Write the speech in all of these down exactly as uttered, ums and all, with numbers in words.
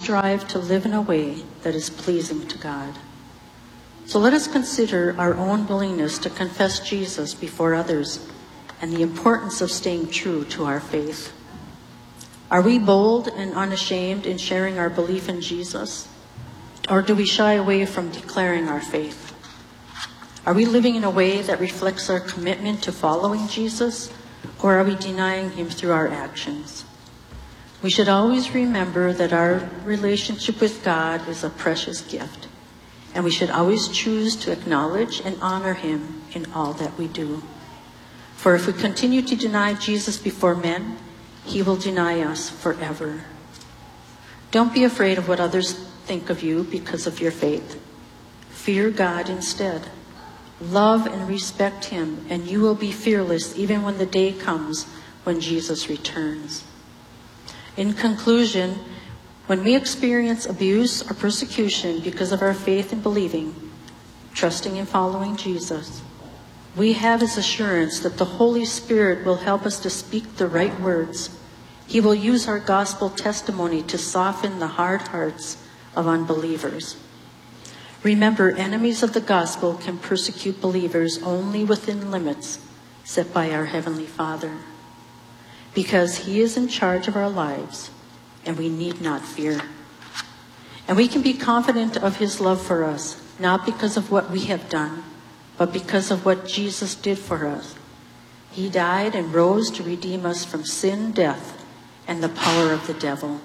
strive to live in a way that is pleasing to God. So let us consider our own willingness to confess Jesus before others and the importance of staying true to our faith. Are we bold and unashamed in sharing our belief in Jesus? Or do we shy away from declaring our faith? Are we living in a way that reflects our commitment to following Jesus, or are we denying him through our actions? We should always remember that our relationship with God is a precious gift, and we should always choose to acknowledge and honor him in all that we do. For if we continue to deny Jesus before men, he will deny us forever. Don't be afraid of what others think of you because of your faith. Fear God instead. Love and respect him, and you will be fearless even when the day comes when Jesus returns. In conclusion, when we experience abuse or persecution because of our faith in believing, trusting and following Jesus, we have his assurance that the Holy Spirit will help us to speak the right words. He will use our gospel testimony to soften the hard hearts of unbelievers. Remember, enemies of the gospel can persecute believers only within limits set by our Heavenly Father, because he is in charge of our lives, and we need not fear. And we can be confident of his love for us, not because of what we have done, but because of what Jesus did for us. He died and rose to redeem us from sin, death, and the power of the devil.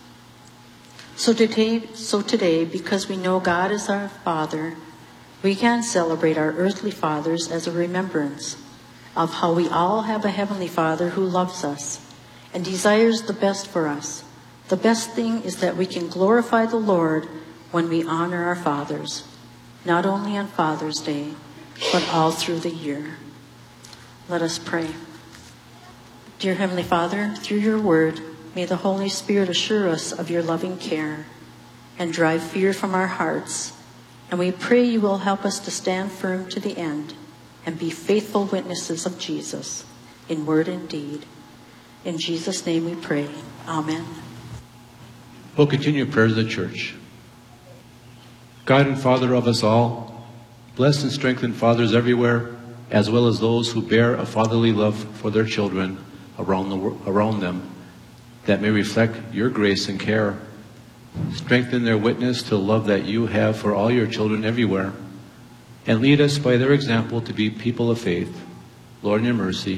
So today, so today, because we know God is our Father, we can celebrate our earthly fathers as a remembrance of how we all have a Heavenly Father who loves us and desires the best for us. The best thing is that we can glorify the Lord when we honor our fathers, not only on Father's Day, but all through the year. Let us pray. Dear Heavenly Father, through your word, may the Holy Spirit assure us of your loving care and drive fear from our hearts. And we pray you will help us to stand firm to the end and be faithful witnesses of Jesus in word and deed. In Jesus' name we pray. Amen. We'll continue prayers of the church. God and Father of us all, bless and strengthen fathers everywhere, as well as those who bear a fatherly love for their children around, the, around them, that may reflect your grace and care. Strengthen their witness to the love that you have for all your children everywhere, and lead us by their example to be people of faith. Lord, in your mercy.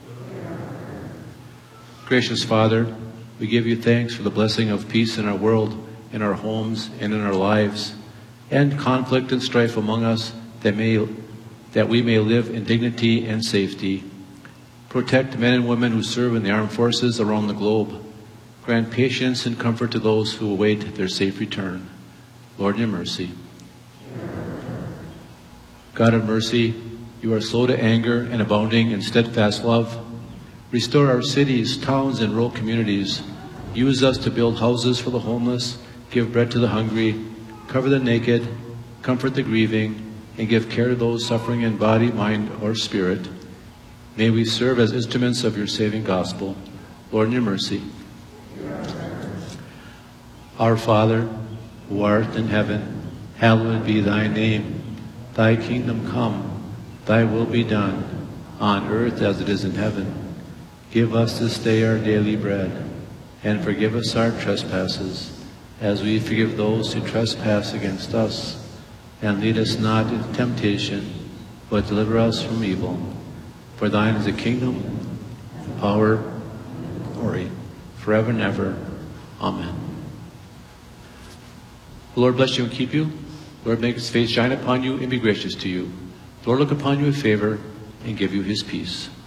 Gracious Father, we give you thanks for the blessing of peace in our world, in our homes, and in our lives, and conflict and strife among us, that may that we may live in dignity and safety. Protect men and women who serve in the armed forces around the globe. Grant patience and comfort to those who await their safe return. Lord, in your mercy. God of mercy, you are slow to anger and abounding in steadfast love. Restore our cities, towns, and rural communities. Use us to build houses for the homeless, give bread to the hungry, cover the naked, comfort the grieving, and give care to those suffering in body, mind, or spirit. May we serve as instruments of your saving gospel. Lord, in your mercy. Our Father, who art in heaven, hallowed be thy name. Thy kingdom come, thy will be done, on earth as it is in heaven. Give us this day our daily bread, and forgive us our trespasses, as we forgive those who trespass against us. And lead us not into temptation, but deliver us from evil. For thine is the kingdom, the power, and glory, forever and ever. Amen. The Lord bless you and keep you. The Lord make his face shine upon you and be gracious to you. The Lord look upon you with favor and give you his peace.